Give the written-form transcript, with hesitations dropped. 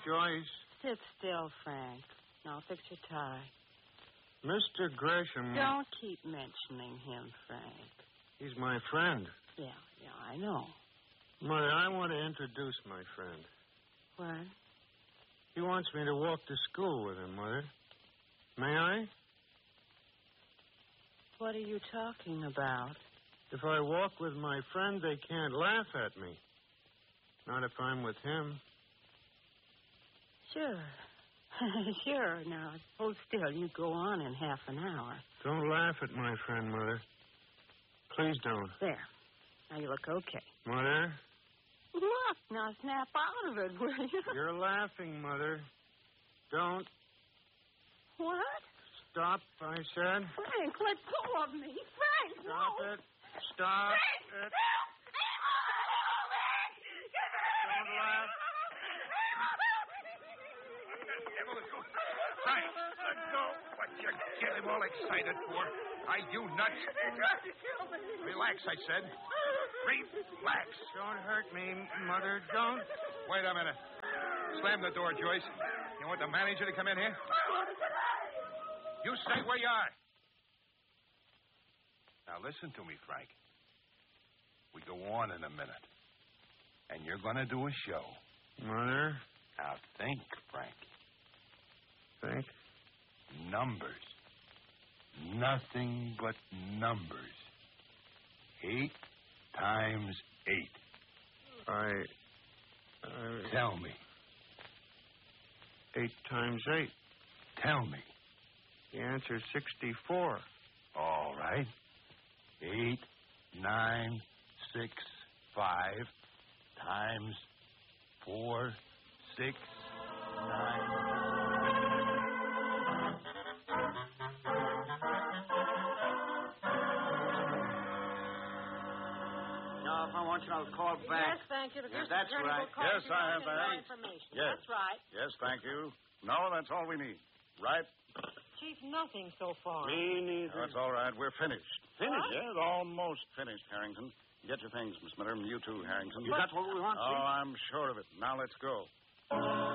Joyce. Sit still, Frank. Now fix your tie. Mr. Gresham. Don't keep mentioning him, Frank. He's my friend. Yeah, I know. Mother, I want to introduce my friend. What? He wants me to walk to school with him, Mother. May I? What are you talking about? If I walk with my friend, they can't laugh at me. Not if I'm with him. Sure. Sure. Now, hold still. You go on in half an hour. Don't laugh at my friend, Mother. Please don't. There. Now you look okay. Mother? Look, now snap out of it, will you? You're laughing, Mother. Don't. What? Stop, I said. Frank, let go of me. Frank, Stop no. it. Stop Frank, it. Don't laugh. Frank, let go. What you get him all excited for? Are you nuts? He tried to kill me. Relax, I said. Relax. Don't hurt me, Mother. Don't. Wait a minute. Slam the door, Joyce. You want the manager to come in here? You stay where you are. Now listen to me, Frank. We go on in a minute. And you're going to do a show. Mother? Now think, Frank. Think? Numbers. Nothing but numbers. 8 times 8. Tell me. 8 times 8. Tell me. The answer's 64. All right. 8, 9, 6, 5 times 4, 6, 9. If I want you, I'll call back. Yes, thank you. The Yes, district that's attorney right. will call Yes, you I have and that. more information. Yes. That's right. Yes, thank you. No, that's all we need. Right? Chief, nothing so far. Me neither. That's all right. We're finished. Finished? Yes, almost finished, Harrington. Get your things, Miss Miller, and you too, Harrington. You got what we want, Oh, Chief? I'm sure of it. Now let's go.